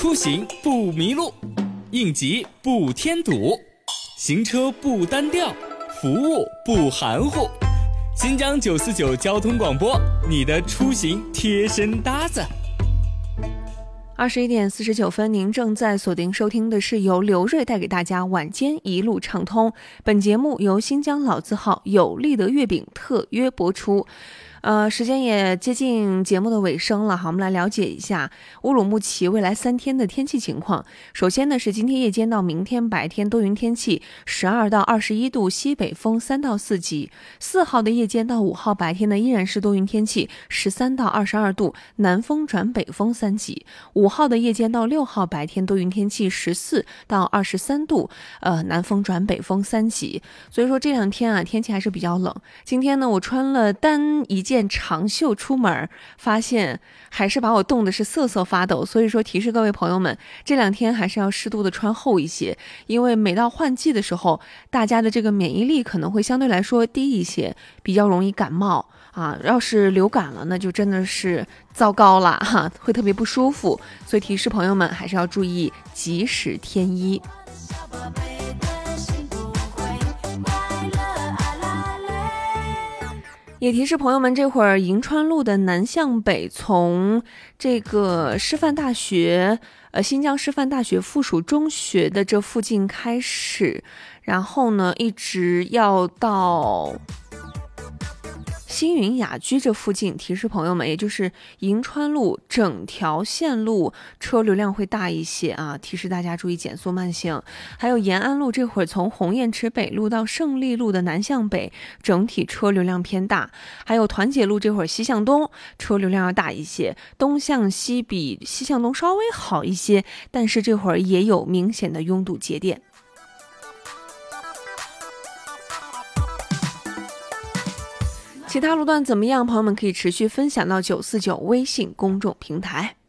出行不迷路，应急不添堵，行车不单调，服务不含糊。新疆949交通广播，你的出行贴身搭子。 21点49分，您正在锁定收听的是由刘瑞带给大家晚间一路畅通。本节目由新疆老字号有利德月饼特约播出。时间也接近节目的尾声了，好，我们来了解一下乌鲁木齐未来3天的天气情况。首先呢是今天夜间到明天白天多云天气，12到21度，西北风3到4级。4号的夜间到5号白天呢依然是多云天气，13到22度，南风转北风3级。5号的夜间到6号白天多云天气，14到23度，南风转北风3级。所以说这2天啊天气还是比较冷。今天呢我穿了单一件长袖出门，发现还是把我冻的是瑟瑟发抖，所以说提示各位朋友们，这2天还是要适度的穿厚一些，因为每到换季的时候，大家的这个免疫力可能会相对来说低一些，比较容易感冒啊，要是流感了那就真的是糟糕了哈，会特别不舒服，所以提示朋友们还是要注意及时添衣。也提示朋友们，这会儿银川路的南向北，从这个师范大学新疆师范大学附属中学的这附近开始，然后呢一直要到星云雅居这附近，提示朋友们，也就是银川路整条线路车流量会大一些啊，提示大家注意减速慢行。还有延安路这会儿从鸿雁池北路到胜利路的南向北，整体车流量偏大。还有团结路这会儿西向东车流量要大一些，东向西比西向东稍微好一些，但是这会儿也有明显的拥堵节点。其他路段怎么样？朋友们可以持续分享到949微信公众平台。